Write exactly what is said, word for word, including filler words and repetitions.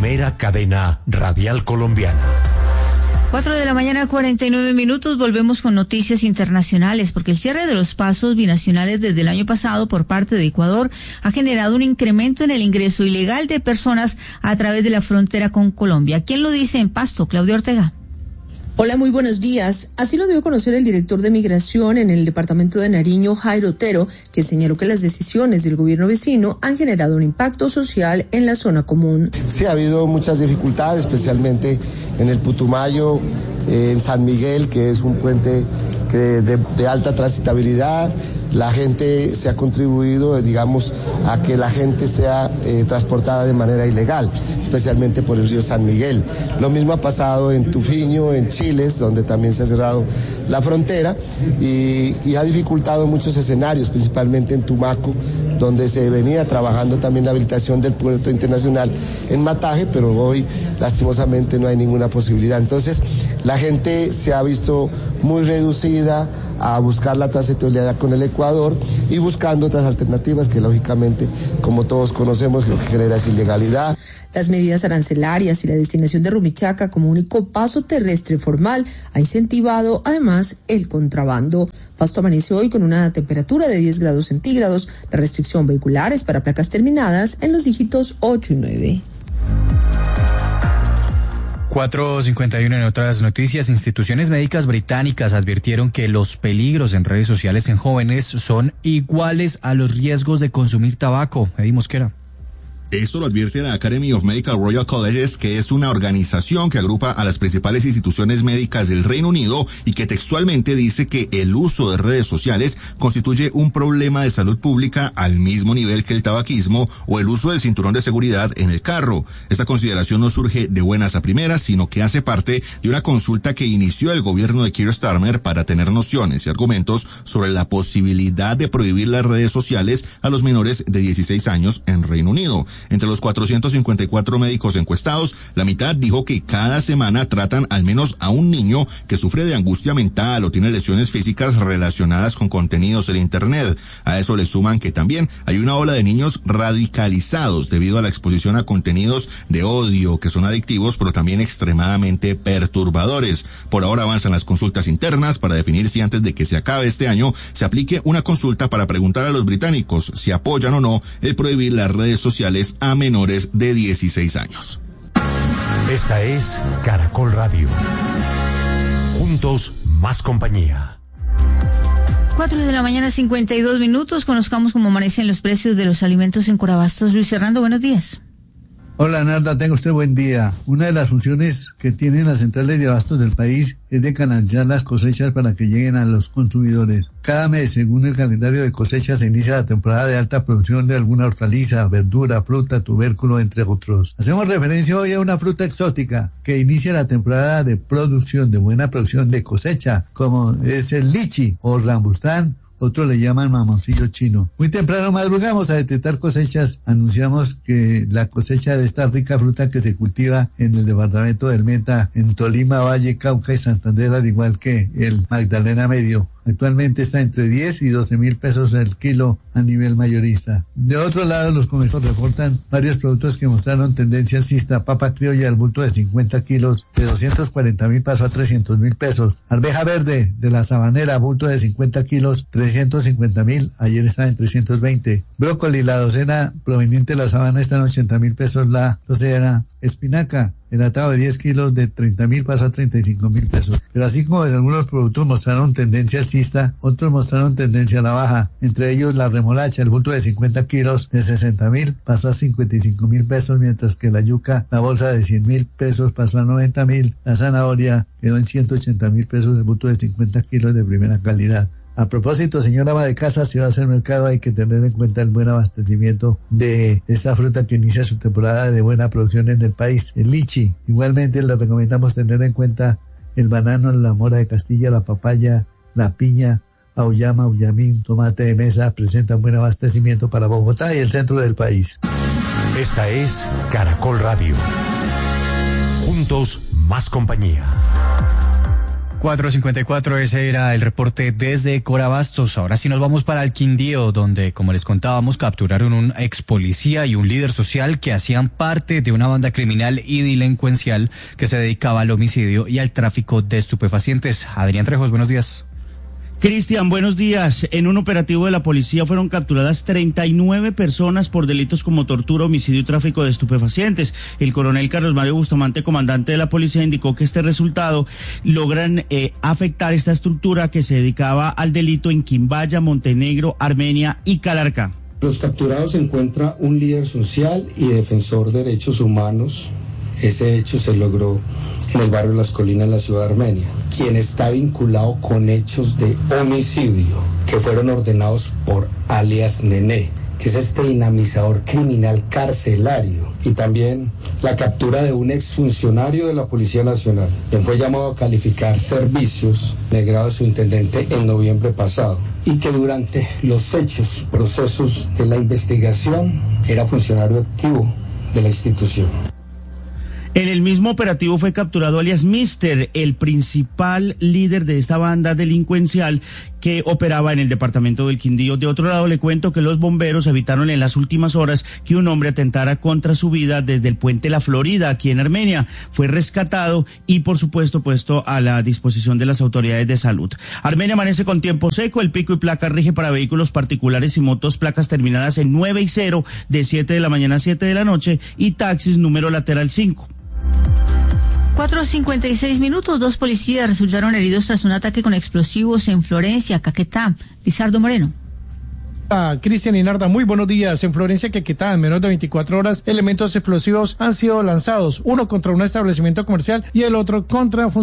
primera cadena radial colombiana. Cuatro de la mañana, cuarenta y nueve minutos, volvemos con noticias internacionales, porque el cierre de los pasos binacionales desde el año pasado por parte de Ecuador ha generado un incremento en el ingreso ilegal de personas a través de la frontera con Colombia. ¿Quién lo dice en Pasto? Claudia Ortega. Hola, muy buenos días. Así lo dio a conocer el director de Migración en el departamento de Nariño, Jairo Otero, quien señaló que las decisiones del gobierno vecino han generado un impacto social en la zona común. Sí, ha habido muchas dificultades, especialmente en el Putumayo, eh, en San Miguel, que es un puente que de, de alta transitabilidad. La gente se ha contribuido, digamos, a que la gente sea eh, transportada de manera ilegal, especialmente por el río San Miguel. Lo mismo ha pasado en Tufiño, en Chiles, donde también se ha cerrado la frontera y, y ha dificultado muchos escenarios, principalmente en Tumaco, donde se venía trabajando también la habilitación del puerto internacional en Mataje, pero hoy lastimosamente no hay ninguna posibilidad. Entonces, la gente se ha visto muy reducida a buscar la transitabilidad con el Ecuador y buscando otras alternativas que lógicamente, como todos conocemos, lo que genera es ilegalidad. Las medidas arancelarias y la destinación de Rumichaca como único paso terrestre formal ha incentivado además el contrabando. Pasto amanece hoy con una temperatura de diez grados centígrados. La restricción vehicular es para placas terminadas en los dígitos ocho y nueve. cuatro cincuenta y uno en otras noticias. Instituciones médicas británicas advirtieron que los peligros en redes sociales en jóvenes son iguales a los riesgos de consumir tabaco. Eddie Mosquera. Esto lo advierte la Academy of Medical Royal Colleges, que es una organización que agrupa a las principales instituciones médicas del Reino Unido y que textualmente dice que el uso de redes sociales constituye un problema de salud pública al mismo nivel que el tabaquismo o el uso del cinturón de seguridad en el carro. Esta consideración no surge de buenas a primeras, sino que hace parte de una consulta que inició el gobierno de Keir Starmer para tener nociones y argumentos sobre la posibilidad de prohibir las redes sociales a los menores de dieciséis años en Reino Unido. Entre los cuatrocientos cincuenta y cuatro médicos encuestados, la mitad dijo que cada semana tratan al menos a un niño que sufre de angustia mental o tiene lesiones físicas relacionadas con contenidos en Internet. A eso le suman que también hay una ola de niños radicalizados debido a la exposición a contenidos de odio que son adictivos, pero también extremadamente perturbadores. Por ahora avanzan las consultas internas para definir si antes de que se acabe este año se aplique una consulta para preguntar a los británicos si apoyan o no el prohibir las redes sociales a menores de dieciséis años. Esta es Caracol Radio. Juntos, más compañía. Cuatro de la mañana, cincuenta y dos minutos. Conozcamos cómo amanecen los precios de los alimentos en Corabastos. Luis Hernando, buenos días. Hola, Narda, tenga usted buen día. Una de las funciones que tienen las centrales de abastos del país es de canalizar las cosechas para que lleguen a los consumidores. Cada mes, según el calendario de cosechas, se inicia la temporada de alta producción de alguna hortaliza, verdura, fruta, tubérculo, entre otros. Hacemos referencia hoy a una fruta exótica que inicia la temporada de producción, de buena producción de cosecha, como es el lichi o rambustán. Otros le llaman mamoncillo chino. Muy temprano madrugamos a detectar cosechas. Anunciamos que la cosecha de esta rica fruta que se cultiva en el departamento del Meta, en Tolima, Valle, Cauca y Santander, al igual que el Magdalena Medio. Actualmente está entre diez y doce mil pesos el kilo a nivel mayorista. De otro lado, los comercios reportan varios productos que mostraron tendencia alcista. Papa criolla, el bulto de cincuenta kilos, de doscientos cuarenta mil pasó a trescientos mil pesos. Arveja verde de la Sabanera, bulto de cincuenta kilos, trescientos cincuenta mil, ayer estaba en trescientos veinte. Brócoli, la docena proveniente de la Sabana, está en ochenta mil pesos la docena. Espinaca, el atado de diez kilos de treinta mil pasó a treinta y cinco mil pesos. Pero así como algunos productos mostraron tendencia alcista, otros mostraron tendencia a la baja. Entre ellos la remolacha, el bulto de cincuenta kilos de sesenta mil pasó a cincuenta y cinco mil pesos, mientras que la yuca, la bolsa de cien mil pesos pasó a noventa mil. La zanahoria quedó en ciento ochenta mil pesos, el bulto de cincuenta kilos de primera calidad. A propósito, señora ama de casa, si va a hacer mercado hay que tener en cuenta el buen abastecimiento de esta fruta que inicia su temporada de buena producción en el país, el lichi. Igualmente le recomendamos tener en cuenta el banano, la mora de Castilla, la papaya, la piña, auyama, auyamín, tomate de mesa. Presentan buen abastecimiento para Bogotá y el centro del país. Esta es Caracol Radio. Juntos, más compañía. cuatro cincuenta y cuatro, ese era el reporte desde Corabastos. Ahora sí nos vamos para el Quindío, donde, como les contábamos, capturaron un ex policía y un líder social que hacían parte de una banda criminal y delincuencial que se dedicaba al homicidio y al tráfico de estupefacientes. Adrián Trejos, buenos días. Cristian, buenos días. En un operativo de la policía fueron capturadas treinta y nueve personas por delitos como tortura, homicidio y tráfico de estupefacientes. El coronel Carlos Mario Bustamante, comandante de la policía, indicó que este resultado logran eh, afectar esta estructura que se dedicaba al delito en Quimbaya, Montenegro, Armenia y Calarcá. Los capturados se encuentra un líder social y defensor de derechos humanos. Ese hecho se logró en el barrio Las Colinas, en la ciudad de Armenia, quien está vinculado con hechos de homicidio que fueron ordenados por alias Nené, que es este dinamizador criminal carcelario, y también la captura de un exfuncionario de la Policía Nacional, quien fue llamado a calificar servicios de grado de subintendente en noviembre pasado, y que durante los hechos, procesos de la investigación, era funcionario activo de la institución. En el mismo operativo fue capturado alias Mister, el principal líder de esta banda delincuencial que operaba en el departamento del Quindío. De otro lado, le cuento que los bomberos evitaron en las últimas horas que un hombre atentara contra su vida desde el puente La Florida, aquí en Armenia. Fue rescatado y, por supuesto, puesto a la disposición de las autoridades de salud. Armenia amanece con tiempo seco. El pico y placa rige para vehículos particulares y motos, placas terminadas en nueve y cero, de siete de la mañana a siete de la noche, y taxis número lateral cinco. cuatro cincuenta y seis minutos, dos policías resultaron heridos tras un ataque con explosivos en Florencia, Caquetá. Lizardo Moreno. Ah, Cristian y Narda, muy buenos días. En Florencia, Caquetá, en menos de veinticuatro horas, elementos explosivos han sido lanzados, uno contra un establecimiento comercial y el otro contra funcionarios